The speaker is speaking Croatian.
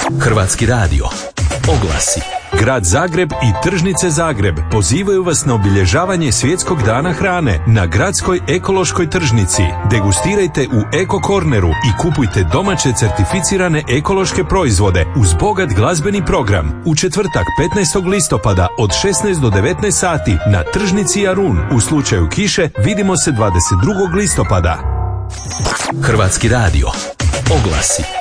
Hrvatski radio. Oglasi. Grad Zagreb i Tržnice Zagreb pozivaju vas na obilježavanje Svjetskog dana hrane na gradskoj ekološkoj tržnici. Degustirajte u Eko Corneru i kupujte domaće certificirane ekološke proizvode uz bogat glazbeni program. U četvrtak 15. listopada od 16 do 19 sati na tržnici Jarun. U slučaju kiše vidimo se 22. listopada. Hrvatski radio. Oglasi.